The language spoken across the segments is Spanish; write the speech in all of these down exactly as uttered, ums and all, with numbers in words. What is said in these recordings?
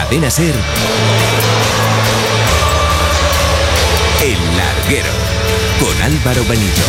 Cadena SER, El Larguero, con Álvaro Benito.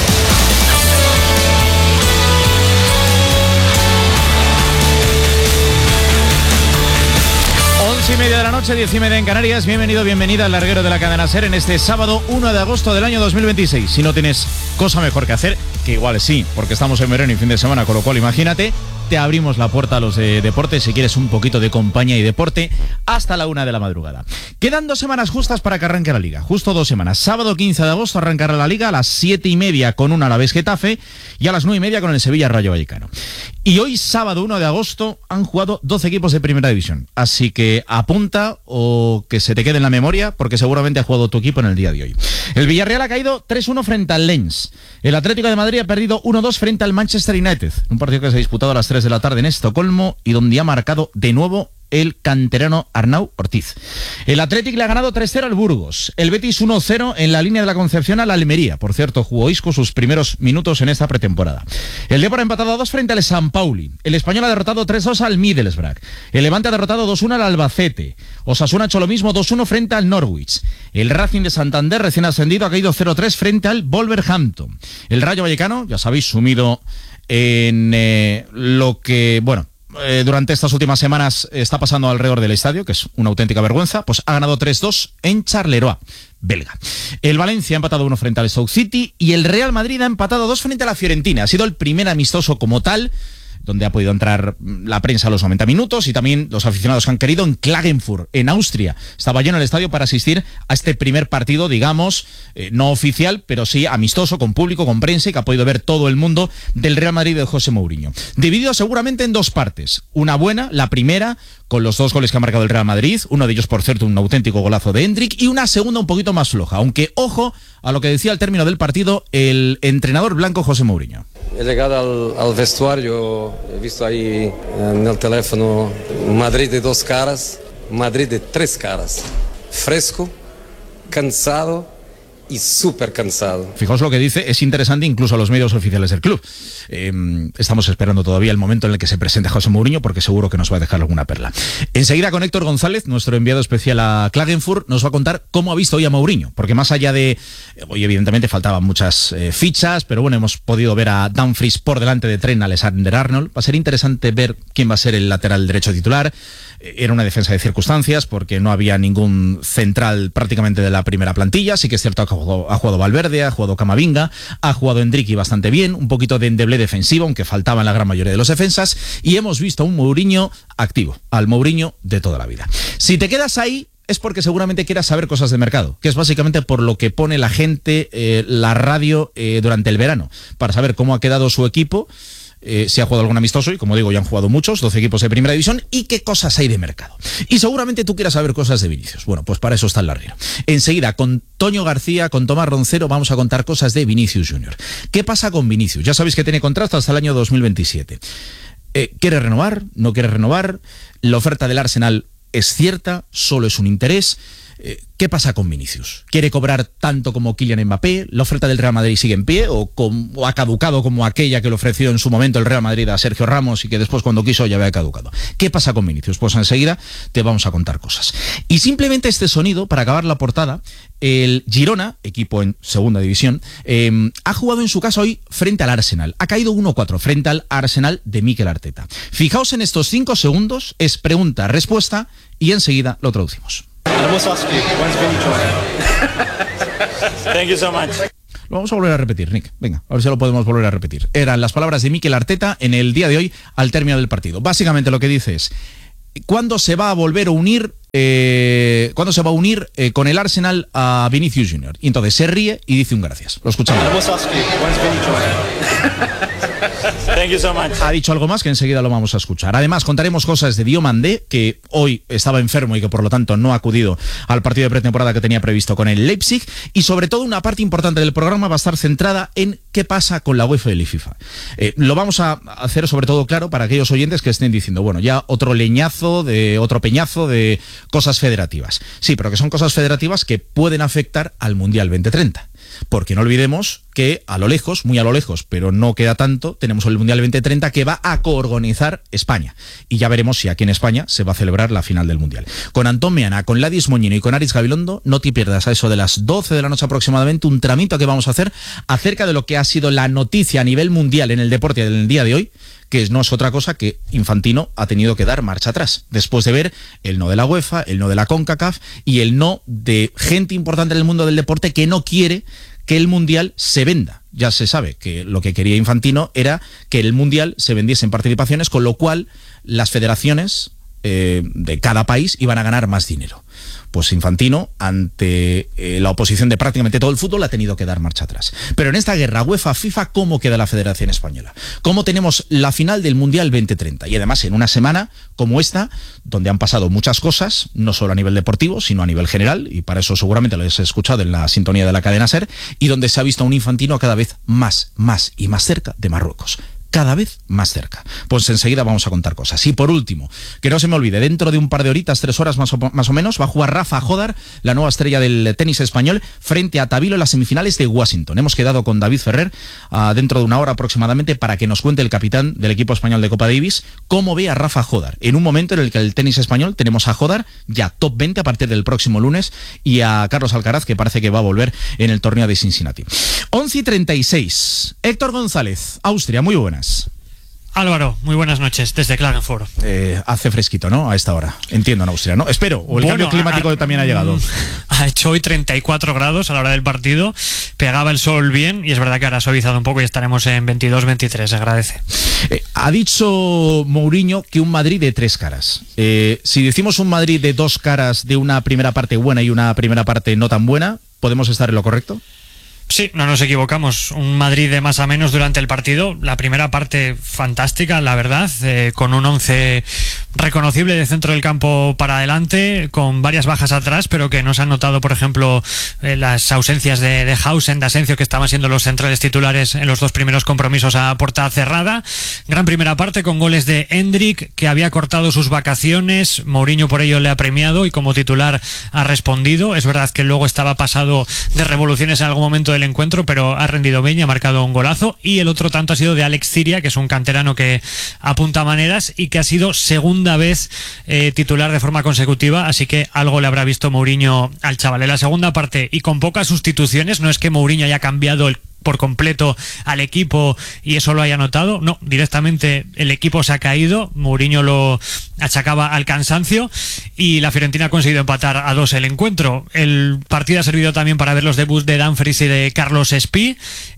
Once y media de la noche, diez y media en Canarias. Bienvenido, bienvenida al Larguero de la Cadena SER en este sábado uno de agosto del año dos mil veintiséis. Si no tienes cosa mejor que hacer, que igual sí, porque estamos en verano y fin de semana, con lo cual imagínate, te abrimos la puerta a los de deporte si quieres un poquito de compañía y deporte hasta la una de la madrugada. Quedan dos semanas justas para que arranque la Liga, justo dos semanas. Sábado quince de agosto arrancará la Liga a las siete y media con un Alavés Getafe y a las nueve y media con el Sevilla Rayo Vallecano. Y hoy, sábado uno de agosto, han jugado doce equipos de Primera División. Así que apunta o que se te quede en la memoria, porque seguramente ha jugado tu equipo en el día de hoy. El Villarreal ha caído tres uno frente al Lens. El Atlético de Madrid ha perdido uno dos frente al Manchester United. Un partido que se ha disputado a las tres de la tarde en Estocolmo y donde ha marcado de nuevo el canterano Arnau Ortiz. El Athletic le ha ganado tres cero al Burgos. El Betis uno cero en la línea de la Concepción al Almería. Por cierto, jugó Isco sus primeros minutos en esta pretemporada. El Depor ha empatado a dos frente al San Pauli. El Español ha derrotado tres dos al Middlesbrough. El Levante ha derrotado dos uno al Albacete. Osasuna ha hecho lo mismo dos uno frente al Norwich. El Racing de Santander, recién ascendido, ha caído cero tres frente al Wolverhampton. El Rayo Vallecano, ya sabéis, sumido en eh, lo que, bueno, Eh, durante estas últimas semanas está pasando alrededor del estadio, que es una auténtica vergüenza, pues ha ganado tres dos en Charleroi, belga. El Valencia ha empatado uno frente al Stoke City y el Real Madrid ha empatado dos frente a la Fiorentina. Ha sido el primer amistoso como tal, donde ha podido entrar la prensa a los noventa minutos y también los aficionados que han querido en Klagenfurt, en Austria. Estaba lleno el estadio para asistir a este primer partido, digamos, eh, no oficial, pero sí amistoso, con público, con prensa, y que ha podido ver todo el mundo del Real Madrid de José Mourinho. Dividido seguramente en dos partes. Una buena, la primera, con los dos goles que ha marcado el Real Madrid, uno de ellos, por cierto, un auténtico golazo de Hendrik, y una segunda un poquito más floja, aunque ojo a lo que decía al término del partido el entrenador blanco José Mourinho. He llegado al, al vestuario, he visto ahí en el teléfono Madrid de dos caras, Madrid de tres caras, fresco, cansado y súper cansado. Fijaos lo que dice, es interesante incluso a los medios oficiales del club. Eh, estamos esperando todavía el momento en el que se presente José Mourinho, porque seguro que nos va a dejar alguna perla. Enseguida con Héctor González, nuestro enviado especial a Klagenfurt, nos va a contar cómo ha visto hoy a Mourinho, porque más allá de, hoy evidentemente faltaban muchas eh, fichas, pero bueno, hemos podido ver a Dumfries por delante de Trent Alexander-Arnold. Va a ser interesante ver quién va a ser el lateral derecho titular. Era una defensa de circunstancias porque no había ningún central prácticamente de la primera plantilla. Sí que es cierto que ha jugado, ha jugado Valverde, ha jugado Camavinga, ha jugado Hendriki bastante bien, un poquito de endeble defensivo, aunque faltaba en la gran mayoría de los defensas, y hemos visto a un Mourinho activo, al Mourinho de toda la vida. Si te quedas ahí, es porque seguramente quieras saber cosas de mercado, que es básicamente por lo que pone la gente, eh, la radio eh, durante el verano, para saber cómo ha quedado su equipo. Eh, si ha jugado algún amistoso, y como digo, ya han jugado muchos, doce equipos de Primera División, y qué cosas hay de mercado. Y seguramente tú quieras saber cosas de Vinicius. Bueno, pues para eso está el Larguero. Enseguida, con Toño García, con Tomás Roncero, vamos a contar cosas de Vinicius Junior. ¿Qué pasa con Vinicius? Ya sabéis que tiene contrato hasta el año dos mil veintisiete. Eh, ¿Quiere renovar? ¿No quiere renovar? La oferta del Arsenal es cierta, solo es un interés. Eh, ¿Qué pasa con Vinicius? ¿Quiere cobrar tanto como Kylian Mbappé? ¿La oferta del Real Madrid sigue en pie o, con, o ha caducado como aquella que le ofreció en su momento el Real Madrid a Sergio Ramos y que después cuando quiso ya había caducado? ¿Qué pasa con Vinicius? Pues enseguida te vamos a contar cosas. Y simplemente este sonido, para acabar la portada, el Girona, equipo en segunda división, eh, ha jugado en su casa hoy frente al Arsenal. Ha caído uno cuatro frente al Arsenal de Mikel Arteta. Fijaos en estos cinco segundos, es pregunta, respuesta, y enseguida lo traducimos. Thank you so much. Lo vamos a volver a repetir, Nick. Venga, a ver si lo podemos volver a repetir. Eran las palabras de Mikel Arteta en el día de hoy al término del partido. Básicamente lo que dice es: ¿cuándo se va a volver a unir eh, ¿cuándo se va a unir eh, con el Arsenal a Vinicius Junior? Y entonces se ríe y dice un gracias. Lo escuchamos. Thank you so much. Ha dicho algo más que enseguida lo vamos a escuchar. Además, contaremos cosas de Diomandé, que hoy estaba enfermo y que por lo tanto no ha acudido al partido de pretemporada que tenía previsto con el Leipzig. Y sobre todo una parte importante del programa va a estar centrada en qué pasa con la UEFA y la FIFA. Eh, lo vamos a hacer sobre todo claro para aquellos oyentes que estén diciendo, bueno, ya otro leñazo, de otro peñazo de cosas federativas. Sí, pero que son cosas federativas que pueden afectar al Mundial veinte treinta. Porque no olvidemos que a lo lejos, muy a lo lejos, pero no queda tanto, tenemos el Mundial veinte treinta que va a coorganizar España. Y ya veremos si aquí en España se va a celebrar la final del Mundial. Con Antón Meana, con Ladis Moñino y con Aris Gabilondo, no te pierdas a eso de las doce de la noche aproximadamente un tramito que vamos a hacer acerca de lo que ha sido la noticia a nivel mundial en el deporte del día de hoy, que no es otra cosa que Infantino ha tenido que dar marcha atrás, después de ver el no de la UEFA, el no de la CONCACAF y el no de gente importante en el mundo del deporte que no quiere que el Mundial se venda. Ya se sabe que lo que quería Infantino era que el Mundial se vendiese en participaciones, con lo cual las federaciones eh, de cada país iban a ganar más dinero. Pues Infantino, ante eh, la oposición de prácticamente todo el fútbol, ha tenido que dar marcha atrás. Pero en esta guerra UEFA-FIFA, ¿cómo queda la Federación Española? ¿Cómo tenemos la final del Mundial veinte treinta? Y además en una semana como esta, donde han pasado muchas cosas, no solo a nivel deportivo, sino a nivel general, y para eso seguramente lo habéis escuchado en la sintonía de la cadena SER, y donde se ha visto a un Infantino cada vez más, más y más cerca de Marruecos. Cada vez más cerca. Pues enseguida vamos a contar cosas. Y por último, que no se me olvide, dentro de un par de horitas, tres horas más o, más o menos, va a jugar Rafa Jódar, la nueva estrella del tenis español, frente a Tabilo en las semifinales de Washington. Hemos quedado con David Ferrer uh, dentro de una hora aproximadamente para que nos cuente el capitán del equipo español de Copa Davis cómo ve a Rafa Jódar, en un momento en el que el tenis español tenemos a Jódar ya top veinte a partir del próximo lunes y a Carlos Alcaraz, que parece que va a volver en el torneo de Cincinnati. once y treinta y seis. Héctor González, Austria, muy buenas. Álvaro, muy buenas noches desde Klagenfurt. Eh, hace fresquito, ¿no? A esta hora. Entiendo, en Austria, ¿no? Espero. O el bueno, cambio climático a, también ha llegado. Ha hecho hoy treinta y cuatro grados a la hora del partido. Pegaba el sol bien y es verdad que ahora ha suavizado un poco y estaremos en veintidós veintitrés. Se agradece. Eh, ha dicho Mourinho que un Madrid de tres caras. Eh, si decimos un Madrid de dos caras, de una primera parte buena y una primera parte no tan buena, ¿podemos estar en lo correcto? Sí, no nos equivocamos. Un Madrid de más a menos durante el partido. La primera parte fantástica, la verdad, eh, con un once reconocible de centro del campo para adelante, con varias bajas atrás, pero que no se han notado, por ejemplo, eh, las ausencias de, de Hausen, de Asencio, que estaban siendo los centrales titulares en los dos primeros compromisos a puerta cerrada. Gran primera parte con goles de Endrick, que había cortado sus vacaciones. Mourinho por ello le ha premiado y como titular ha respondido. Es verdad que luego estaba pasado de revoluciones en algún momento del encuentro, pero ha rendido bien y ha marcado un golazo. Y el otro tanto ha sido de Alex Ciria, que es un canterano que apunta maneras y que ha sido segunda vez eh, titular de forma consecutiva, así que algo le habrá visto Mourinho al chaval. En la segunda parte y con pocas sustituciones, no es que Mourinho haya cambiado el por completo al equipo y eso lo haya notado, no, directamente el equipo se ha caído, Mourinho lo achacaba al cansancio y la Fiorentina ha conseguido empatar a dos el encuentro. El partido ha servido también para ver los debuts de Dumfries y de Carlos Espí,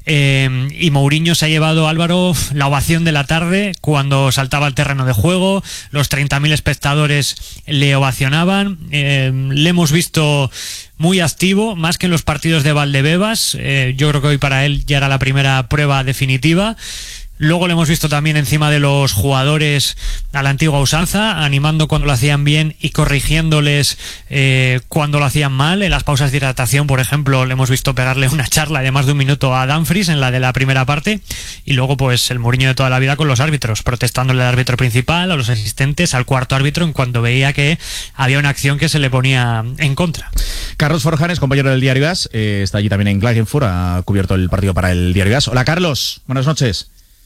eh, y Mourinho se ha llevado, Álvaro, la ovación de la tarde cuando saltaba al terreno de juego, los treinta mil espectadores le ovacionaban, eh, le hemos visto muy activo, más que en los partidos de Valdebebas. Eh, yo creo que hoy para él ya era la primera prueba definitiva. Luego lo hemos visto también encima de los jugadores a la antigua usanza, animando cuando lo hacían bien y corrigiéndoles eh, cuando lo hacían mal. En las pausas de hidratación, por ejemplo, le hemos visto pegarle una charla de más de un minuto a Dumfries en la de la primera parte. Y luego pues el Mourinho de toda la vida con los árbitros, protestándole al árbitro principal, a los asistentes, al cuarto árbitro en cuanto veía que había una acción que se le ponía en contra. Carlos Forjanes, compañero del Diario As, eh, está allí también en Klagenfurt, ha cubierto el partido para el Diario As. Hola Carlos, buenas noches.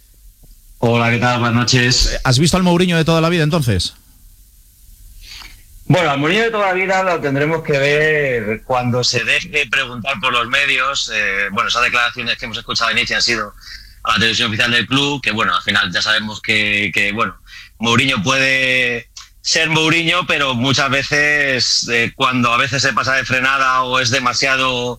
Hola, ¿qué tal? Buenas noches. ¿Has visto al Mourinho de toda la vida entonces? Bueno, al Mourinho de toda la vida lo tendremos que ver cuando se deje preguntar por los medios. Eh, bueno, esas declaraciones que hemos escuchado en Nietzsche han sido a la televisión oficial del club, que bueno, al final ya sabemos que, que bueno, Mourinho puede ser Mourinho, pero muchas veces eh, cuando a veces se pasa de frenada o es demasiado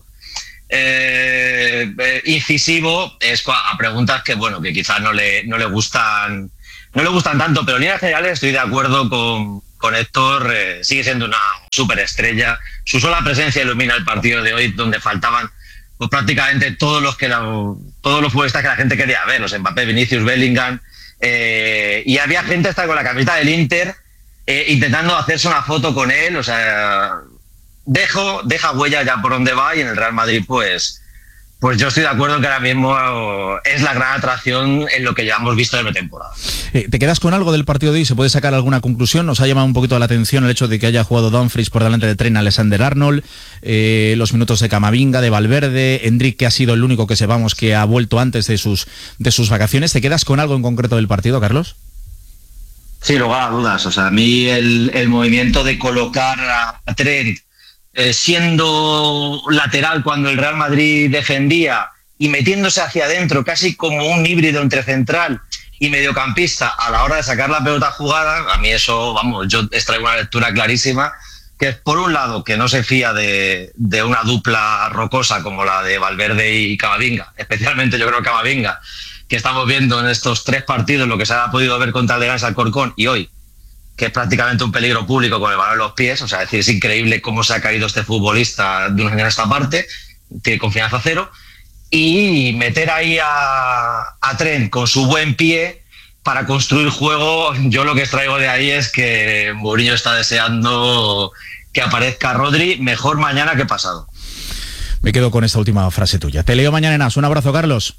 Eh, eh, incisivo es a preguntas que bueno que quizás no le no le gustan no le gustan tanto, pero en líneas generales estoy de acuerdo con, con Héctor. Eh, sigue siendo una superestrella, su sola presencia ilumina el partido de hoy, donde faltaban pues prácticamente todos los que la, todos los futbolistas que la gente quería ver, los Mbappé, Vinicius, Bellingham, eh, y había gente hasta con la camiseta del Inter eh, intentando hacerse una foto con él. O sea, Dejo, deja huella ya por donde va, y en el Real Madrid pues pues yo estoy de acuerdo que ahora mismo es la gran atracción en lo que ya hemos visto de pretemporada. Eh, ¿Te quedas con algo del partido de hoy? ¿Se puede sacar alguna conclusión? Nos ha llamado un poquito la atención el hecho de que haya jugado Dumfries por delante de Trent Alexander-Arnold, eh, los minutos de Camavinga, de Valverde, Endrick, que ha sido el único que sepamos que ha vuelto antes de sus, de sus vacaciones. ¿Te quedas con algo en concreto del partido, Carlos? Sí, lugar a dudas. O sea, a mí el, el movimiento de colocar a, a Trent eh, siendo lateral cuando el Real Madrid defendía y metiéndose hacia adentro, casi como un híbrido entre central y mediocampista a la hora de sacar la pelota jugada, a mí eso, vamos, yo extraigo una lectura clarísima, que es por un lado que no se fía de, de una dupla rocosa como la de Valverde y Camavinga, especialmente yo creo Camavinga, que estamos viendo en estos tres partidos lo que se ha podido ver contra el Leganés Alcorcón y hoy, que es prácticamente un peligro público con el balón en los pies. O sea, es decir, es increíble cómo se ha caído este futbolista de una generación a esta parte, tiene confianza cero, y meter ahí a, a Trent con su buen pie para construir juego. Yo lo que extraigo de ahí es que Mourinho está deseando que aparezca Rodri mejor mañana que pasado. Me quedo con esta última frase tuya. Te leo mañana en A S. Un abrazo, Carlos.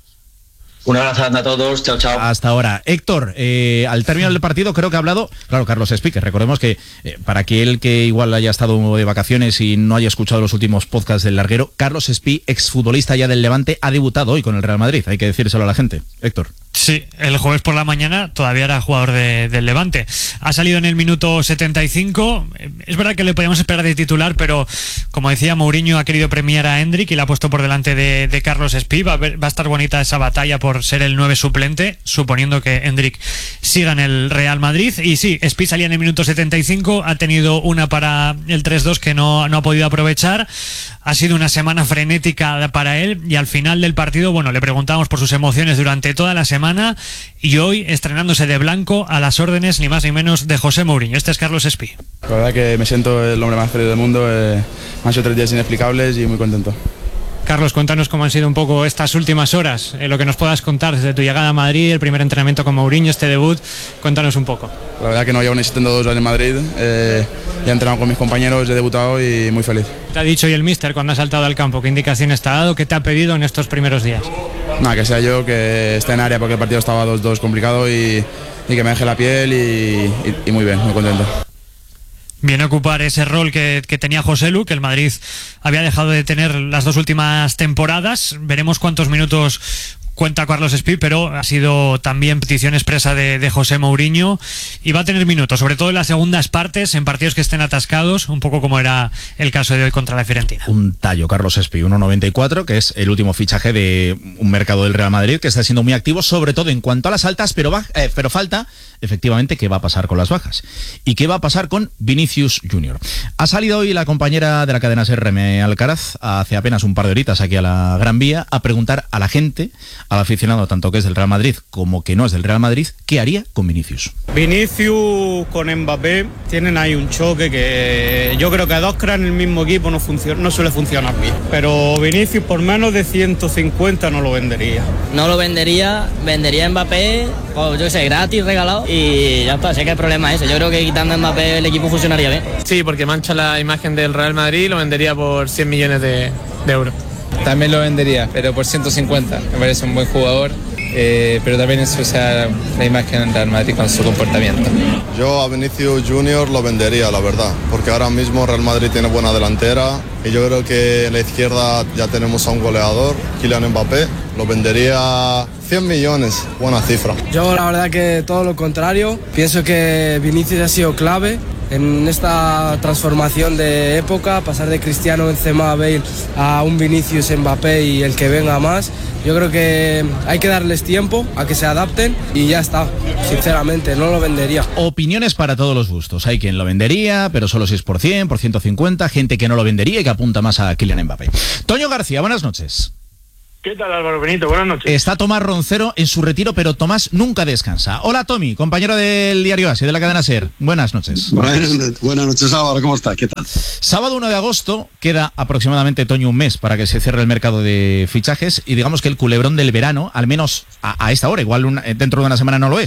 Un abrazo a todos, chao, chao. Hasta ahora. Héctor, eh, al término del partido creo que ha hablado, claro, Carlos Espí, recordemos que eh, para aquel que igual haya estado de vacaciones y no haya escuchado los últimos podcasts del Larguero, Carlos Espí, exfutbolista ya del Levante, ha debutado hoy con el Real Madrid, hay que decírselo a la gente. Héctor. Sí, el jueves por la mañana todavía era jugador de, del Levante. Ha salido en el minuto setenta y cinco. Es verdad que le podíamos esperar de titular, pero como decía, Mourinho ha querido premiar a Endrick y le ha puesto por delante de, de Carlos Espí. Va a, ver, va a estar bonita esa batalla por ser el nueve suplente, suponiendo que Endrick siga en el Real Madrid. Y sí, Espí salía en el minuto setenta y cinco, ha tenido una para el tres dos que no, no ha podido aprovechar. Ha sido una semana frenética para él y al final del partido, bueno, le preguntamos por sus emociones durante toda la semana y hoy estrenándose de blanco a las órdenes ni más ni menos de José Mourinho. Este es Carlos Espí. La verdad que me siento el hombre más feliz del mundo, eh, me han sido tres días inexplicables y muy contento. Carlos, cuéntanos cómo han sido un poco estas últimas horas, eh, lo que nos puedas contar desde tu llegada a Madrid, el primer entrenamiento con Mourinho, este debut, cuéntanos un poco. La verdad que no llevo ni setenta y dos años en Madrid, eh, ya he entrenado con mis compañeros, he debutado y muy feliz. ¿Te ha dicho hoy el míster cuando ha saltado al campo? ¿Qué indicaciones te ha dado? ¿Qué te ha pedido en estos primeros días? Nada, que sea yo, que esté en área porque el partido estaba dos dos complicado y, y que me deje la piel y, y, y muy bien, muy contento. Viene a ocupar ese rol que, que tenía Joselu, que el Madrid había dejado de tener las dos últimas temporadas. Veremos cuántos minutos cuenta Carlos Espí, pero ha sido también petición expresa de, de José Mourinho y va a tener minutos, sobre todo en las segundas partes, en partidos que estén atascados, un poco como era el caso de hoy contra la Fiorentina. Un tallo, Carlos Espí, uno noventa y cuatro, que es el último fichaje de un mercado del Real Madrid que está siendo muy activo, sobre todo en cuanto a las altas, pero, va, eh, pero falta efectivamente qué va a pasar con las bajas y qué va a pasar con Vinicius Junior. Ha salido hoy la compañera de la cadena SER, Reme Alcaraz, hace apenas un par de horitas aquí a la Gran Vía, a preguntar a la gente, al aficionado tanto que es del Real Madrid como que no es del Real Madrid, ¿qué haría con Vinicius? Vinicius con Mbappé tienen ahí un choque que yo creo que a dos cracks en el mismo equipo no, funciona, no suele funcionar bien, pero Vinicius por menos de ciento cincuenta no lo vendería. No lo vendería, vendería a Mbappé, o yo sé, gratis, regalado y ya está, sé que el problema es ese. Yo creo que quitando a Mbappé el equipo funcionaría bien. Sí, porque mancha la imagen del Real Madrid, lo vendería por cien millones de, de euros. También lo vendería, pero por ciento cincuenta. Me parece un buen jugador, eh, pero también ensucia la imagen del Real Madrid con su comportamiento. Yo a Vinicius Junior lo vendería, la verdad, porque ahora mismo Real Madrid tiene buena delantera y yo creo que en la izquierda ya tenemos a un goleador, Kylian Mbappé. Lo vendería cien millones, buena cifra. Yo la verdad que todo lo contrario, pienso que Vinicius ha sido clave en esta transformación de época, pasar de Cristiano, Benzema, Bale a un Vinicius, Mbappé y el que venga más. Yo creo que hay que darles tiempo a que se adapten y ya está, sinceramente, no lo vendería. Opiniones para todos los gustos. Hay quien lo vendería, pero solo seis por ciento, por ciento cincuenta, gente que no lo vendería y que apunta más a Kylian Mbappé. Toño García, buenas noches. ¿Qué tal, Álvaro Benito? Buenas noches. Está Tomás Roncero en su retiro, pero Tomás nunca descansa. Hola, Tommy, compañero del diario Asia, de la cadena SER. Buenas noches. Buenas, buenas noches, Álvaro. ¿Cómo estás? ¿Qué tal? Sábado uno de agosto, queda aproximadamente, Toño, un mes para que se cierre el mercado de fichajes y digamos que el culebrón del verano, al menos a, a esta hora, igual una, dentro de una semana no lo es,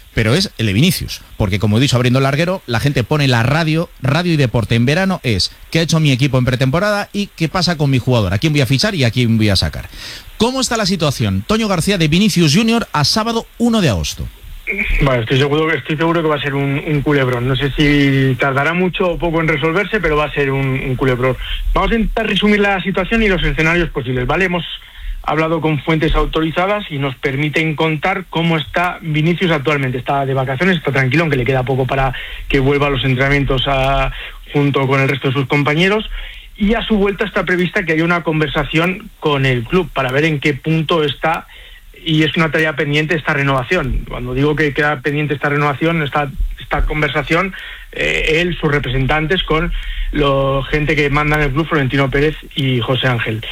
pero es el de Vinicius, porque como he dicho abriendo el larguero, la gente pone la radio, radio y deporte en verano es qué ha hecho mi equipo en pretemporada y qué pasa con mi jugador, a quién voy a fichar y a quién voy a sacar. ¿Cómo está la situación, Toño García, de Vinicius Junior a sábado uno de agosto? Bueno, estoy seguro, estoy seguro que va a ser un, un culebrón. No sé si tardará mucho o poco en resolverse, pero va a ser un, un culebrón. Vamos a intentar resumir la situación y los escenarios posibles, ¿vale? Hemos hablado con fuentes autorizadas y nos permiten contar cómo está Vinicius actualmente. Está de vacaciones, está tranquilo, aunque le queda poco para que vuelva a los entrenamientos a, junto con el resto de sus compañeros. Y a su vuelta está prevista que haya una conversación con el club para ver en qué punto está. Y es una tarea pendiente esta renovación. Cuando digo que queda pendiente esta renovación, esta, esta conversación, eh, él, sus representantes, con la gente que manda en el club, Florentino Pérez y José Ángel.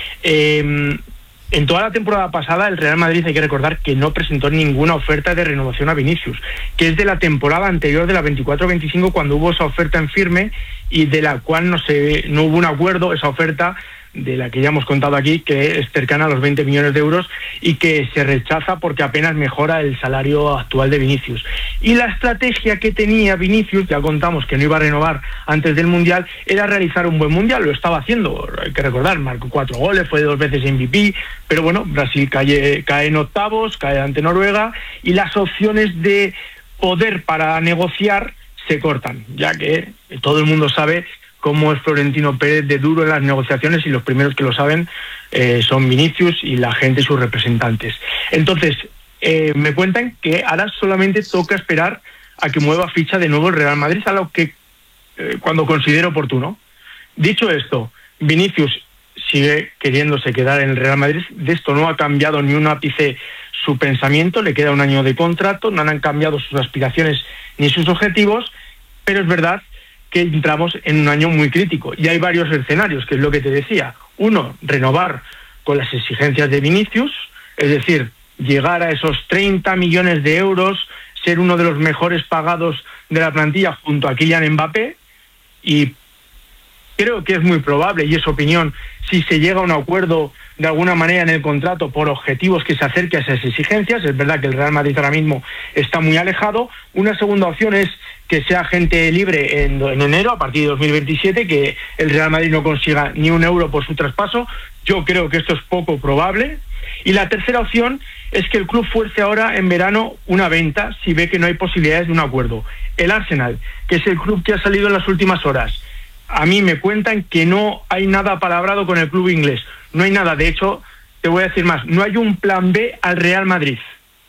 Eh, en toda la temporada pasada, el Real Madrid, hay que recordar que no presentó ninguna oferta de renovación a Vinicius, que es de la temporada anterior, de la veinticuatro veinticinco, cuando hubo esa oferta en firme y de la cual no, se, no hubo un acuerdo, esa oferta de la que ya hemos contado aquí, que es cercana a los veinte millones de euros y que se rechaza porque apenas mejora el salario actual de Vinicius. Y la estrategia que tenía Vinicius, ya contamos que no iba a renovar antes del Mundial, era realizar un buen Mundial, lo estaba haciendo, hay que recordar, marcó cuatro goles, fue dos veces M V P, pero bueno, Brasil cae, cae en octavos, cae ante Noruega y las opciones de poder para negociar se cortan, ya que todo el mundo sabe cómo es Florentino Pérez de duro en las negociaciones y los primeros que lo saben eh, son Vinicius y la gente y sus representantes. Entonces, eh, me cuentan que ahora solamente toca esperar a que mueva ficha de nuevo el Real Madrid, a lo que eh, cuando considere oportuno. Dicho esto, Vinicius sigue queriéndose quedar en el Real Madrid, de esto no ha cambiado ni un ápice su pensamiento, le queda un año de contrato, no han cambiado sus aspiraciones ni sus objetivos, pero es verdad que entramos en un año muy crítico y hay varios escenarios, que es lo que te decía. Uno, renovar con las exigencias de Vinicius, es decir, llegar a esos treinta millones de euros, ser uno de los mejores pagados de la plantilla junto a Kylian Mbappé, y creo que es muy probable, y es opinión, si se llega a un acuerdo de alguna manera en el contrato por objetivos que se acerque a esas exigencias. Es verdad que el Real Madrid ahora mismo está muy alejado. Una segunda opción es que sea agente libre en, en enero, a partir de dos mil veintisiete, que el Real Madrid no consiga ni un euro por su traspaso. Yo creo que esto es poco probable. Y la tercera opción es que el club fuerce ahora en verano una venta si ve que no hay posibilidades de un acuerdo. El Arsenal, que es el club que ha salido en las últimas horas, a mí me cuentan que no hay nada palabrado con el club inglés. No hay nada. De hecho, te voy a decir más, no hay un plan B al Real Madrid.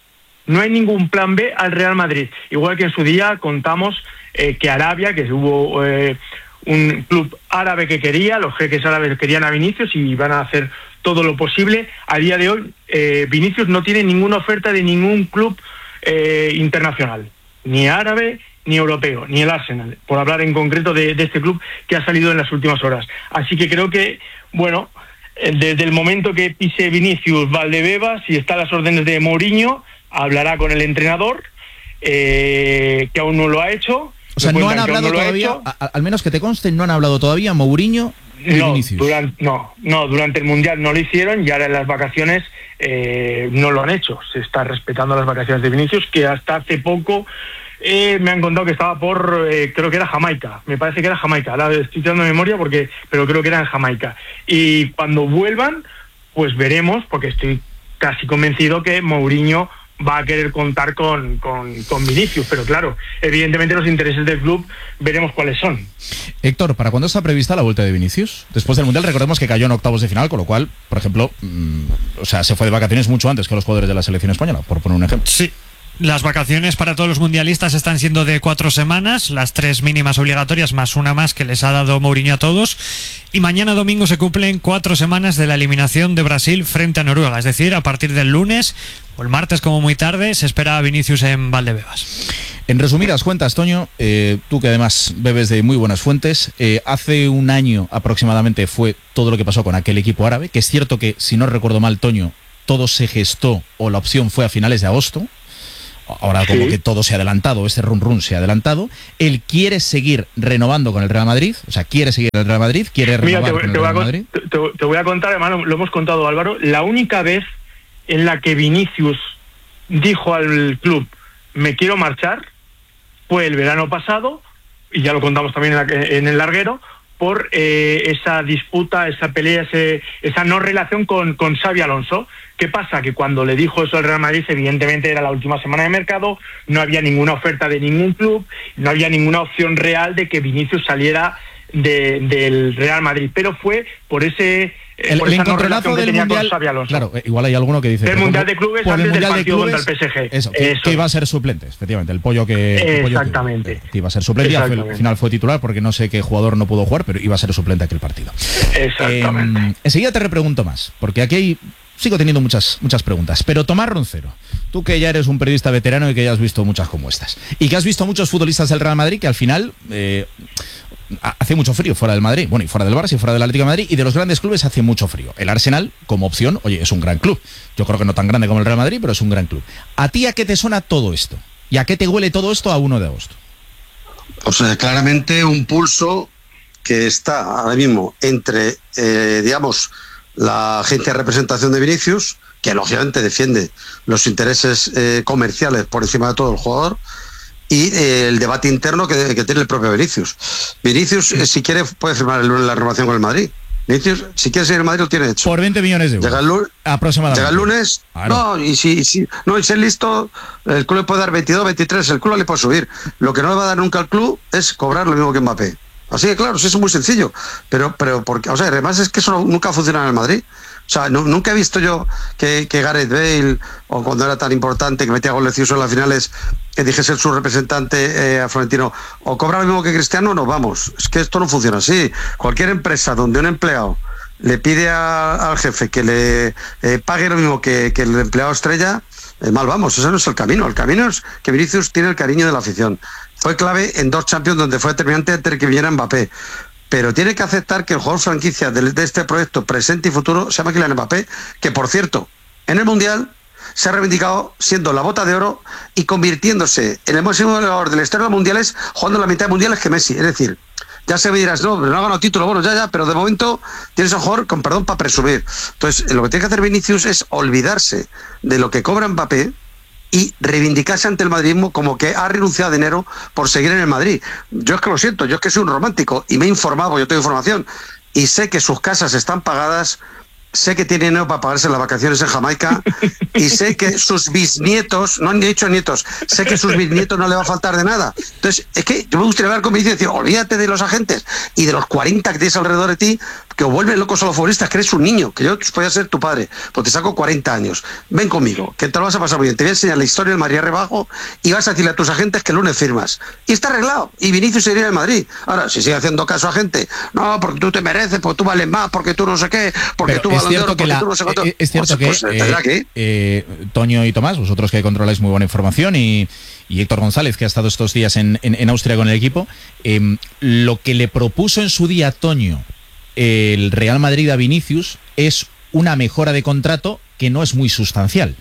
No hay ningún plan B al Real Madrid. Igual que en su día contamos eh, que Arabia, que hubo eh, un club árabe que quería, los jeques árabes querían a Vinicius y van a hacer todo lo posible. A día de hoy, eh, Vinicius no tiene ninguna oferta de ningún club eh, internacional, ni árabe, ni europeo, ni el Arsenal, por hablar en concreto de, de este club que ha salido en las últimas horas. Así que creo que, bueno, desde el momento que pise Vinicius Valdebebas, si está a las órdenes de Mourinho, hablará con el entrenador, eh, que aún no lo ha hecho. O sea, no han hablado no todavía, a, al menos que te conste, no han hablado todavía Mourinho y no, Vinicius. Durante, no, no, durante el Mundial no lo hicieron y ahora en las vacaciones eh, no lo han hecho. Se está respetando las vacaciones de Vinicius, que hasta hace poco eh, me han contado que estaba por, eh, creo que era Jamaica, me parece que era Jamaica, ahora estoy tirando de memoria, porque, pero creo que era en Jamaica. Y cuando vuelvan, pues veremos, porque estoy casi convencido que Mourinho va a querer contar con, con, con Vinicius, pero claro, evidentemente los intereses del club veremos cuáles son. Héctor, ¿para cuándo está prevista la vuelta de Vinicius? Después del Mundial, recordemos que cayó en octavos de final, con lo cual, por ejemplo, mmm, o sea, se fue de vacaciones mucho antes que los jugadores de la selección española, por poner un ejemplo. Sí. Las vacaciones para todos los mundialistas están siendo de cuatro semanas, las tres mínimas obligatorias más una más que les ha dado Mourinho a todos. Y mañana domingo se cumplen cuatro semanas de la eliminación de Brasil frente a Noruega. Es decir, a partir del lunes o el martes como muy tarde se espera a Vinicius en Valdebebas. En resumidas cuentas, Toño, eh, tú que además bebes de muy buenas fuentes, eh, hace un año aproximadamente fue todo lo que pasó con aquel equipo árabe, que es cierto que, si no recuerdo mal, Toño, todo se gestó o la opción fue a finales de agosto. Ahora como sí, que todo se ha adelantado, este run run se ha adelantado. Él quiere seguir renovando con el Real Madrid, o sea, quiere seguir en el Real Madrid, quiere renovar Mira, te, con el te Real voy a, Madrid. Te, te voy a contar, hermano, lo hemos contado, Álvaro, la única vez en la que Vinicius dijo al club me quiero marchar, fue el verano pasado, y ya lo contamos también en, la, en el larguero, por eh, esa disputa, esa pelea, ese, esa no relación con, con Xabi Alonso. ¿Qué pasa? Que cuando le dijo eso al Real Madrid, evidentemente era la última semana de mercado, no había ninguna oferta de ningún club, no había ninguna opción real de que Vinicius saliera de, del Real Madrid, pero fue por ese... El, por el esa no encontronazo del mundial, claro, igual hay alguno que dice el mundial de clubes por antes el mundial del partido de clubes, contra el P S G, eso, que, eso. que iba a ser suplente, efectivamente, el pollo que, el pollo exactamente que, que iba a ser suplente, al final fue titular porque no sé qué jugador no pudo jugar, pero iba a ser suplente aquel partido. Exactamente. Eh, enseguida te repregunto más, porque aquí hay, sigo teniendo muchas muchas preguntas, pero Tomás Roncero, tú que ya eres un periodista veterano y que ya has visto muchas como estas, y que has visto muchos futbolistas del Real Madrid que al final eh, hace mucho frío fuera del Madrid, bueno, y fuera del Barça y fuera del Atlético de Madrid, y de los grandes clubes hace mucho frío. El Arsenal, como opción, oye, es un gran club. Yo creo que no tan grande como el Real Madrid, pero es un gran club. ¿A ti a qué te suena todo esto? ¿Y a qué te huele todo esto a uno de agosto? O sea, claramente un pulso que está ahora mismo entre, eh, digamos, la agencia de representación de Vinicius, que lógicamente defiende los intereses eh, comerciales por encima de todo el jugador, y eh, el debate interno que, que tiene el propio Vinicius. Vinicius, eh, si quiere, puede firmar el, la renovación con el Madrid. Vinicius, si quiere seguir en Madrid, lo tiene hecho. Por veinte millones de euros. Llega el, lunes, aproximadamente. Llega el lunes. Claro. No, y si, si no, y si es listo, el club le puede dar veintidós, veintitrés, el club le puede subir. Lo que no le va a dar nunca al club es cobrar lo mismo que Mbappé. Así que claro, eso es muy sencillo. Pero, pero porque, o sea, además es que eso no, nunca ha funcionado en el Madrid. O sea, no, nunca he visto yo que, que Gareth Bale, o cuando era tan importante, que metía goleciosos en las finales, que dijese su representante eh, a Florentino, o cobra lo mismo que Cristiano, no, vamos. Es que esto no funciona así. Cualquier empresa donde un empleado le pide a, al jefe que le eh, pague lo mismo que, que el empleado estrella, eh, mal vamos. Ese no es el camino. El camino es que Vinicius tiene el cariño de la afición. Fue clave en dos Champions donde fue determinante antes de que viniera Mbappé. Pero tiene que aceptar que el jugador franquicia de, de este proyecto presente y futuro se llama Kylian Mbappé, que por cierto, en el Mundial se ha reivindicado siendo la bota de oro y convirtiéndose en el máximo goleador de la historia de los mundiales, jugando la mitad de mundiales que Messi. Es decir, ya se me dirás, no, no ha ganado título, bueno, ya, ya, pero de momento tienes a un jugador, con perdón, para presumir. Entonces, lo que tiene que hacer Vinicius es olvidarse de lo que cobra Mbappé y reivindicarse ante el madridismo como que ha renunciado a dinero por seguir en el Madrid. Yo es que lo siento, yo es que soy un romántico y me he informado, yo tengo información y sé que sus casas están pagadas, sé que tiene dinero para pagarse las vacaciones en Jamaica y sé que sus bisnietos, no han dicho nietos, sé que sus bisnietos no le va a faltar de nada. Entonces, es que yo me gustaría hablar con mi y decir, olvídate de los agentes y de los cuarenta que tienes alrededor de ti, que os vuelven locos a los futbolistas, que eres un niño, que yo podía ser tu padre, pues te saco cuarenta años. Ven conmigo, que te lo vas a pasar muy bien. Te voy a enseñar la historia del Madrid rebajo y vas a decirle a tus agentes que el lunes firmas. Y está arreglado. Y Vinicius iría al Madrid. Ahora, si sigue haciendo caso a gente, no, porque tú te mereces, porque tú vales más, porque tú no sé qué, porque Pero tú es vales de oro, porque la, tú no sé cuánto. Es cierto pues, que, pues, eh, que eh, Toño y Tomás, vosotros que controláis muy buena información, y, y Héctor González, que ha estado estos días en, en, en Austria con el equipo, eh, lo que le propuso en su día Toño el Real Madrid a Vinicius es una mejora de contrato que no es muy sustancial.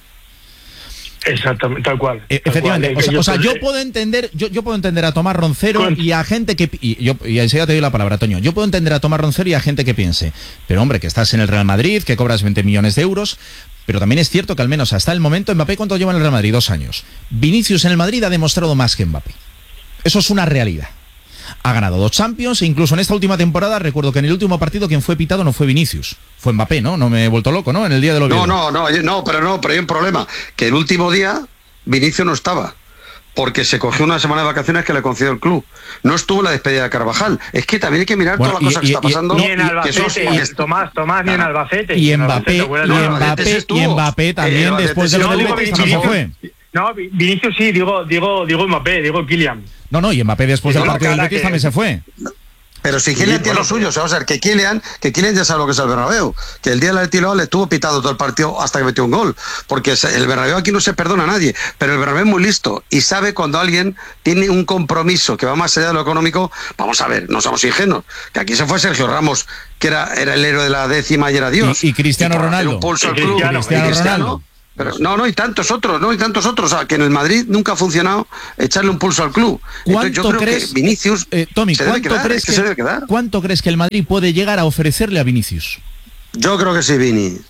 Exactamente, tal cual. Eh, tal efectivamente, cual. o sea, yo, o sea yo puedo entender, yo, yo puedo entender a Tomás Roncero ¿Cuánto? y a gente que y yo y enseguida te doy la palabra, Toño. Yo puedo entender a Tomás Roncero y a gente que piense, pero hombre, que estás en el Real Madrid, que cobras veinte millones de euros, pero también es cierto que al menos hasta el momento Mbappé, ¿cuánto lleva en el Real Madrid? Dos años. Vinicius en el Madrid ha demostrado más que Mbappé. Eso es una realidad. Ha ganado dos Champions e incluso en esta última temporada recuerdo que en el último partido quien fue pitado no fue Vinicius, fue Mbappé, ¿no? No me he vuelto loco, ¿no? En el día del Oviedo. No, no, no, no, pero no, pero hay un problema, que el último día Vinicius no estaba, porque se cogió una semana de vacaciones que le concedió el club. No estuvo en la despedida de Carvajal. Es que también hay que mirar bueno, todas las cosas que está pasando. Ni en Albacete, es... Tomás, Tomás, ni en Albacete. Y Mbappé, y Mbappé, y Mbappé también eh, después de lo del Betis también fue. No, Vinicius sí, digo, digo, digo Mbappé, digo Kylian. No, no, y Mbappé después del partido del Betis también se fue. Pero si Kylian tiene lo suyo, se va a ser que Kylian, que Kylian ya sabe lo que es el Bernabéu, que el día del tiro le estuvo pitado todo el partido hasta que metió un gol, porque el Bernabéu aquí no se perdona a nadie, pero el Bernabéu es muy listo y sabe cuando alguien tiene un compromiso que va más allá de lo económico. Vamos a ver, no somos ingenuos, que aquí se fue Sergio Ramos, que era, era el héroe de la décima y era Dios. Y, y Cristiano y Ronaldo. Un pulso y al club, Cristiano, Cristiano, y Cristiano Ronaldo. Pero no, no, y tantos otros, no, y tantos otros, o sea, que en el Madrid nunca ha funcionado echarle un pulso al club. Entonces yo creo crees, que Vinicius eh, Tommy, se debe quedar, crees es que que, se debe quedar. ¿Cuánto crees que el Madrid puede llegar a ofrecerle a Vinicius? Yo creo que sí, Vini.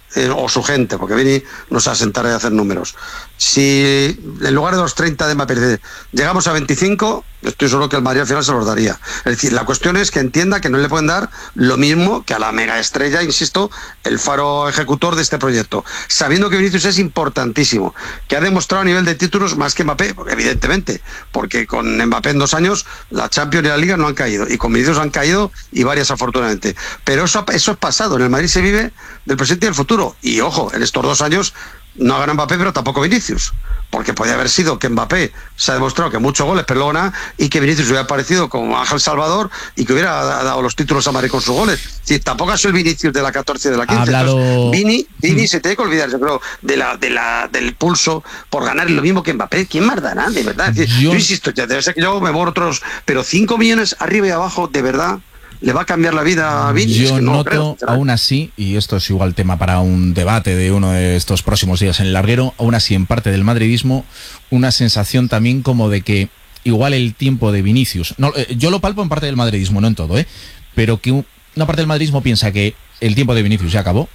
eh, o su gente, porque Vini no se va a sentar a hacer números. Si en lugar de los treinta de Mbappé llegamos a veinticinco, estoy seguro que el Madrid al final se los daría. Es decir, la cuestión es que entienda que no le pueden dar lo mismo que a la mega estrella, insisto, el faro ejecutor de este proyecto, sabiendo que Vinicius es importantísimo, que ha demostrado a nivel de títulos más que Mbappé, evidentemente, porque con Mbappé en dos años la Champions y la Liga no han caído, y con Vinicius han caído y varias afortunadamente, pero eso, eso es pasado. En el Madrid se vive del presente y del futuro, y ojo, en estos dos años no ha ganado Mbappé, pero tampoco Vinicius, porque podía haber sido que Mbappé se ha demostrado que muchos goles, pero luego nada, y que Vinicius hubiera aparecido como Ángel Salvador y que hubiera dado los títulos a Madrid con sus goles. Sí, tampoco ha sido el Vinicius de la catorce y de la quince. Hablado... Entonces, Vini, Vini mm. se tiene que olvidar, yo creo, de la, de la, del pulso por ganar lo mismo que Mbappé. ¿Quién más dará, de verdad? Es decir, yo... yo insisto, ya debe ser que yo me borro otros, pero cinco millones arriba y abajo, de verdad, ¿le va a cambiar la vida a Vini? Yo es que no noto, creo, aún así, y esto es igual tema para un debate de uno de estos próximos días en el larguero, aún así en parte del madridismo, una sensación también como de que igual el tiempo de Vinicius, no, eh, yo lo palpo en parte del madridismo, no en todo, ¿eh? pero que un, una parte del madridismo piensa que el tiempo de Vinicius ya acabó,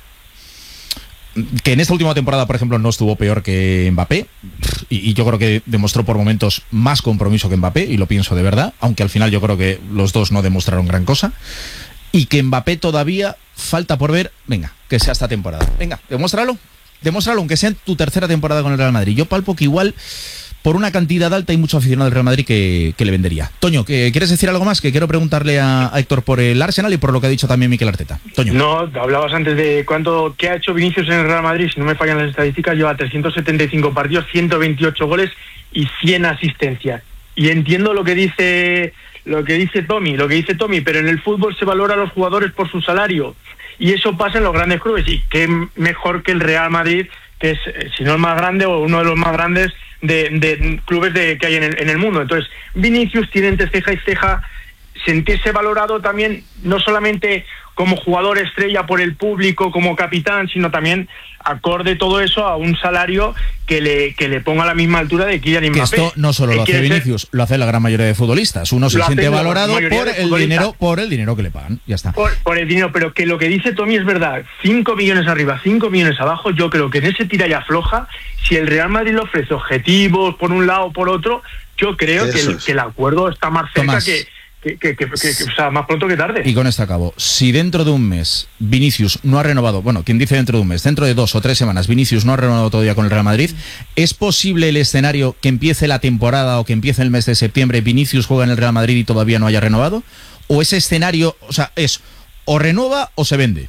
que en esta última temporada, por ejemplo, no estuvo peor que Mbappé, y, y yo creo que demostró por momentos más compromiso que Mbappé, y lo pienso de verdad, aunque al final yo creo que los dos no demostraron gran cosa, y que Mbappé todavía falta por ver, venga, que sea esta temporada, venga, demuéstralo, demuéstralo, aunque sea en tu tercera temporada con el Real Madrid. Yo palpo que igual por una cantidad alta hay mucho aficionado del Real Madrid que, que le vendería. Toño, ¿quieres decir algo más? Que quiero preguntarle a, a Héctor por el Arsenal y por lo que ha dicho también Mikel Arteta. Toño. No, hablabas antes de cuánto qué ha hecho Vinicius en el Real Madrid, si no me fallan las estadísticas, lleva trescientos setenta y cinco partidos, ciento veintiocho goles y cien asistencias. Y entiendo lo que dice lo que dice Tommy, lo que dice Tommy, pero en el fútbol se valora a los jugadores por su salario. Y eso pasa en los grandes clubes, y qué mejor que el Real Madrid, que es, si no el más grande o uno de los más grandes de, de clubes de, que hay en el, en el mundo. Entonces, Vinicius tiene entre ceja y ceja sentirse valorado también, no solamente como jugador estrella por el público, como capitán, sino también acorde todo eso a un salario que le que le ponga a la misma altura de Kylian Mbappé. Que esto no solo lo hace Vinicius, ser, lo hace la gran mayoría de futbolistas. Uno se siente valorado por el dinero por el dinero que le pagan. Ya está. Por, por el dinero, pero que lo que dice Tommy es verdad. cinco millones arriba, cinco millones abajo. Yo creo que en ese tira y afloja, si el Real Madrid le ofrece objetivos por un lado o por otro, yo creo que el, que el acuerdo está más cerca Tomás. que Que, que, que, que, que, o sea, más pronto que tarde. Y con esto acabo. Si dentro de un mes Vinicius no ha renovado, bueno, quien dice dentro de un mes, dentro de dos o tres semanas Vinicius no ha renovado todavía con el Real Madrid, ¿es posible el escenario que empiece la temporada o que empiece el mes de septiembre, Vinicius juega en el Real Madrid y todavía no haya renovado? ¿O ese escenario, o sea, es o renueva o se vende?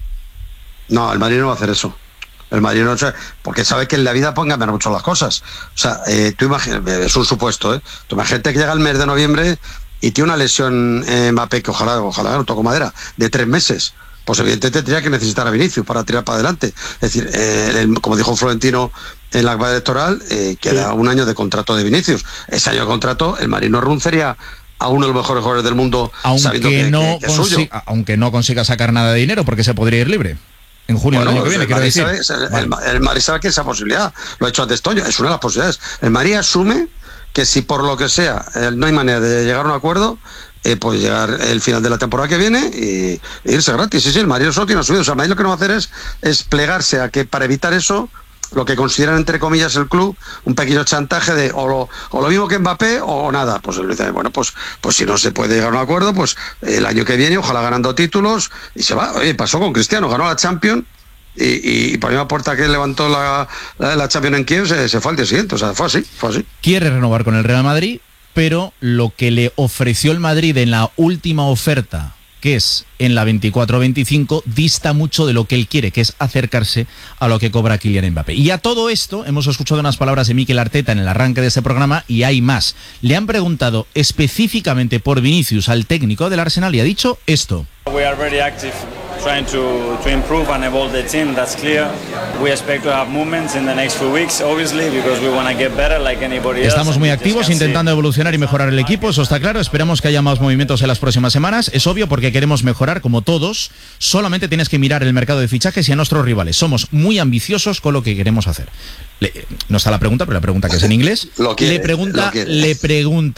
No, el Madrid no va a hacer eso. El Madrid no, porque sabe que en la vida pueden cambiar mucho las cosas. O sea, eh, tú imagínate, es un supuesto, ¿eh? Tú imagínate que llega el mes de noviembre y tiene una lesión eh, Mbappé, que ojalá, ojalá no toco madera, de tres meses, pues evidentemente tendría que necesitar a Vinicius para tirar para adelante. Es decir, eh, el, como dijo Florentino en la campaña electoral, eh, queda sí. un año de contrato de Vinicius. Ese año de contrato, el Madrid no renunciaría a uno de los mejores jugadores del mundo, aunque sabiendo que, no que, que es suyo. Aunque no consiga sacar nada de dinero, porque se podría ir libre en junio bueno, del año que viene, quiero decir. Sabe, el, vale. el, el Madrid sabe que esa posibilidad, lo ha hecho antes Toño, es una de las posibilidades. El Madrid asume que si por lo que sea eh, no hay manera de llegar a un acuerdo, eh, pues llegar el final de la temporada que viene y, e irse gratis. Sí, sí, el Madrid solo tiene subido. O sea, el Madrid lo que no va a hacer es, es plegarse a que para evitar eso, lo que consideran entre comillas el club, un pequeño chantaje de o lo, o lo mismo que Mbappé o nada. Pues él dice, bueno, pues, pues si no se puede llegar a un acuerdo, pues el año que viene, ojalá ganando títulos, y se va. Oye, pasó con Cristiano, ganó la Champions. Y, y, y por la misma puerta que levantó la, la, la Champions en Kiev se, se fue al día siguiente, o sea, fue así, fue así. Quiere renovar con el Real Madrid, pero lo que le ofreció el Madrid en la última oferta, que es en la veinticuatro veinticinco, dista mucho de lo que él quiere, que es acercarse a lo que cobra Kylian Mbappé. Y a todo esto hemos escuchado unas palabras de Mikel Arteta en el arranque de este programa, y hay más. Le han preguntado específicamente por Vinicius al técnico del Arsenal y ha dicho esto. We are very active trying to, to improve and evolve the team, that's clear. We expect to have movements in the next few weeks, obviously, because we want to get better like anybody else. Estamos muy activos intentando evolucionar y mejorar el equipo, eso está claro. Esperamos que haya más movimientos en las próximas semanas. Es obvio, porque queremos mejorar como todos. Solamente tienes que mirar el mercado de fichajes y a nuestros rivales. Somos muy ambiciosos con lo que queremos hacer. Le, no está la pregunta, pero la pregunta que es en inglés. Lo quiere, le pregunta, lo le pregunta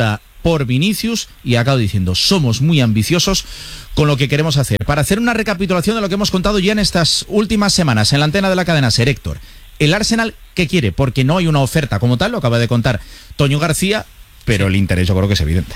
por Vinicius y acabo diciendo, somos muy ambiciosos con lo que queremos hacer. Para hacer una recapitulación de lo que hemos contado ya en estas últimas semanas en la antena de la cadena SER, Héctor, el Arsenal, ¿qué quiere? Porque no hay una oferta como tal, lo acaba de contar Toño García, pero el interés yo creo que es evidente.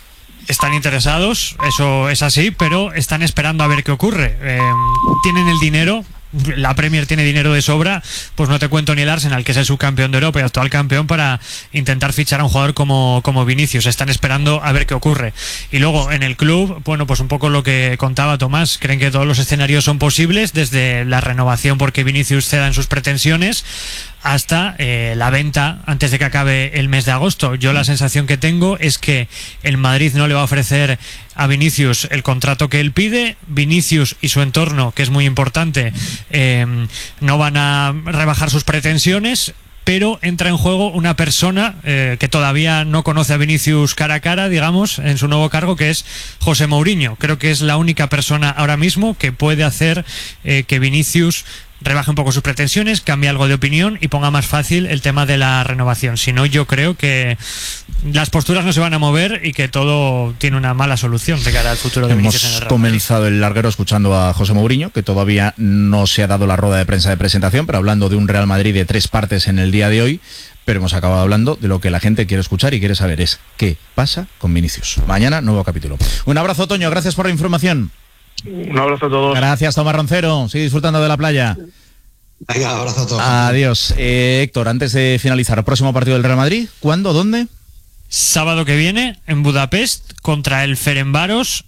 Están interesados, eso es así, pero están esperando a ver qué ocurre. Eh, tienen el dinero, la Premier tiene dinero de sobra, pues no te cuento ni el Arsenal, que es el subcampeón de Europa y actual campeón, para intentar fichar a un jugador como, como Vinicius. Están esperando a ver qué ocurre. Y luego en el club, bueno, pues un poco lo que contaba Tomás, creen que todos los escenarios son posibles, desde la renovación porque Vinicius ceda en sus pretensiones hasta eh, la venta antes de que acabe el mes de agosto. Yo la sensación que tengo es que el Madrid no le va a ofrecer a Vinicius el contrato que él pide. Vinicius y su entorno, que es muy importante, eh, no van a rebajar sus pretensiones, pero entra en juego una persona eh, que todavía no conoce a Vinicius cara a cara, digamos, en su nuevo cargo, que es José Mourinho. Creo que es la única persona ahora mismo que puede hacer eh, que Vinicius rebaje un poco sus pretensiones, cambie algo de opinión y ponga más fácil el tema de la renovación. Si no, yo creo que las posturas no se van a mover y que todo tiene una mala solución de cara al futuro de Vinicius en el Real Madrid. Hemos comenzado el larguero escuchando a José Mourinho, que todavía no se ha dado la rueda de prensa de presentación, pero hablando de un Real Madrid de tres partes en el día de hoy. Pero hemos acabado hablando de lo que la gente quiere escuchar y quiere saber, es qué pasa con Vinicius. Mañana, nuevo capítulo. Un abrazo, Toño, gracias por la información. Un abrazo a todos. Gracias, Tomás Roncero. Sigue disfrutando de la playa. Venga, abrazo a todos. Adiós. Eh, Héctor, antes de finalizar, el próximo partido del Real Madrid, ¿cuándo? ¿Dónde? Sábado que viene en Budapest contra el Ferencváros.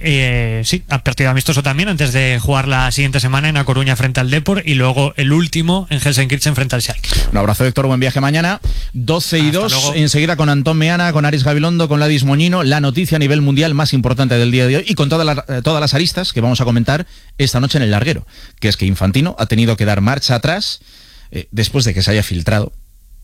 Eh, sí, partido amistoso también antes de jugar la siguiente semana en A Coruña frente al Depor y luego el último en Helsenkirchen frente al Schalke. Un abrazo, Héctor, buen viaje mañana. doce y dos, luego. Enseguida con Antón Meana, con Aris Gabilondo, con Ladis Moñino, la noticia a nivel mundial más importante del día de hoy y con todas las, eh, todas las aristas que vamos a comentar esta noche en el larguero, que es que Infantino ha tenido que dar marcha atrás eh, después de que se haya filtrado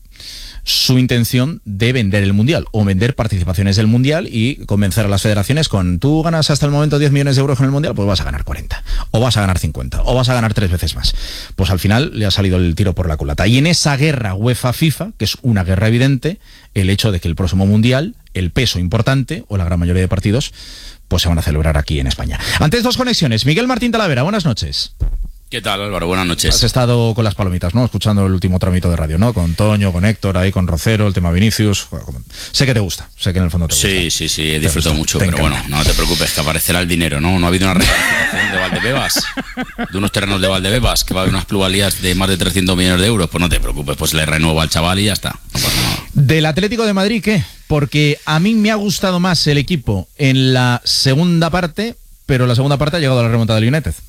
su intención de vender el Mundial o vender participaciones del Mundial y convencer a las federaciones con tú ganas hasta el momento diez millones de euros en el Mundial, pues vas a ganar cuarenta, o vas a ganar cincuenta, o vas a ganar tres veces más. Pues al final le ha salido el tiro por la culata. Y en esa guerra UEFA-FIFA, que es una guerra evidente, el hecho de que el próximo Mundial, el peso importante, o la gran mayoría de partidos, pues se van a celebrar aquí en España. Antes, dos conexiones. Miguel Martín Talavera, buenas noches. ¿Qué tal, Álvaro? Buenas noches. Has estado con las palomitas, ¿no? Escuchando el último tramito de radio, ¿no? Con Toño, con Héctor, ahí con Rocero, el tema Vinicius. Sé que te gusta, sé que en el fondo te gusta. Sí, sí, sí, he disfrutado mucho, pero bueno, no te preocupes, que aparecerá el dinero, ¿no? No ha habido una reclamación de Valdebebas, de unos terrenos de Valdebebas, que va a haber unas plusvalías de más de trescientos millones de euros. Pues no te preocupes, pues le renuevo al chaval y ya está. No pasa nada. ¿Del Atlético de Madrid qué? Porque a mí me ha gustado más el equipo en la segunda parte, pero la segunda parte ha llegado a la remontada del United.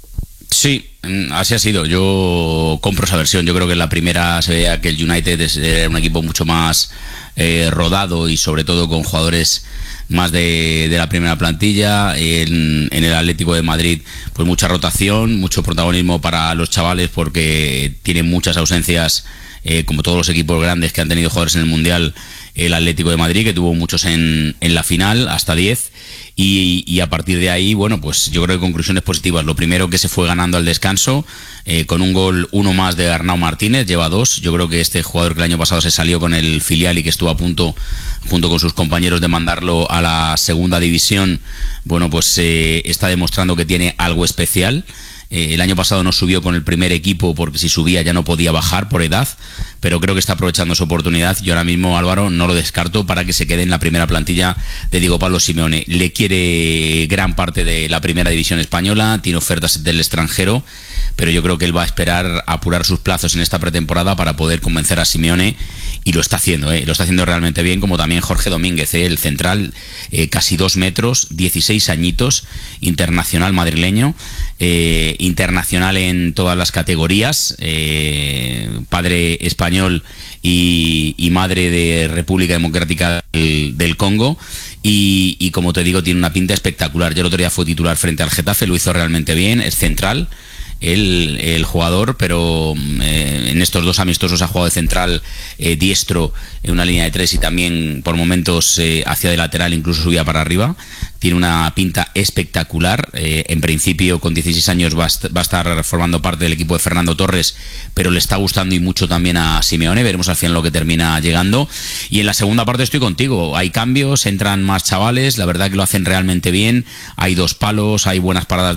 Sí, así ha sido. Yo compro esa versión. Yo creo que en la primera se veía que el United es un equipo mucho más eh, rodado y sobre todo con jugadores más de, de la primera plantilla. En, en el Atlético de Madrid, pues mucha rotación, mucho protagonismo para los chavales porque tienen muchas ausencias, eh, como todos los equipos grandes que han tenido jugadores en el Mundial. El Atlético de Madrid, que tuvo muchos en, en la final, hasta diez. Y, y a partir de ahí, bueno, pues yo creo que conclusiones positivas. Lo primero, que se fue ganando al descanso, eh, con un gol, uno más de Arnau Martínez, lleva dos. Yo creo que este jugador que el año pasado se salió con el filial y que estuvo a punto, junto con sus compañeros, de mandarlo a la segunda división, bueno, pues eh, está demostrando que tiene algo especial. Eh, el año pasado no subió con el primer equipo porque si subía ya no podía bajar por edad, pero creo que está aprovechando su oportunidad. Yo ahora mismo, Álvaro, no lo descarto para que se quede en la primera plantilla de Diego Pablo Simeone. Le quiere gran parte de la primera división española, tiene ofertas del extranjero, pero yo creo que él va a esperar a apurar sus plazos en esta pretemporada para poder convencer a Simeone, y lo está haciendo, ¿eh? Lo está haciendo realmente bien, como también Jorge Domínguez, ¿eh? El central, eh, casi dos metros, dieciséis añitos, internacional madrileño, eh, internacional en todas las categorías, eh, padre español y, y madre de República Democrática del, del Congo, y, y como te digo, tiene una pinta espectacular. Yo el otro día fue titular frente al Getafe, lo hizo realmente bien, es central. el, el jugador, pero eh, en estos dos amistosos ha jugado de central eh, diestro en una línea de tres y también por momentos eh, hacia de lateral, incluso subía para arriba. Tiene una pinta espectacular. Eh, en principio, con dieciséis años va a, est- va a estar formando parte del equipo de Fernando Torres, pero le está gustando y mucho también a Simeone. Veremos al final lo que termina llegando. Y en la segunda parte estoy contigo. Hay cambios, entran más chavales. La verdad que lo hacen realmente bien. Hay dos palos, hay buenas paradas